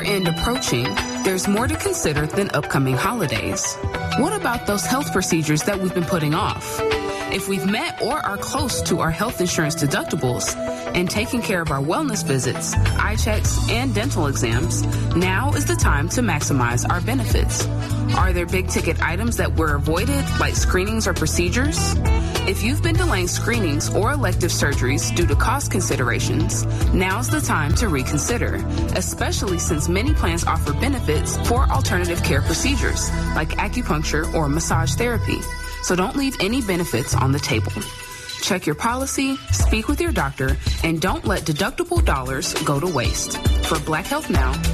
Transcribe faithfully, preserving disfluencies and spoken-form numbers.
year-end approaching, there's more to consider than upcoming holidays. What about those health procedures that we've been putting off? If we've met or are close to our health insurance deductibles and taking care of our wellness visits, eye checks, and dental exams, now is the time to maximize our benefits. Are there big ticket items that were avoided, like screenings or procedures? If you've been delaying screenings or elective surgeries due to cost considerations, now's the time to reconsider, especially since many plans offer benefits for alternative care procedures, like acupuncture or massage therapy. So don't leave any benefits on the table. Check your policy, speak with your doctor, and don't let deductible dollars go to waste. For Black Health Now,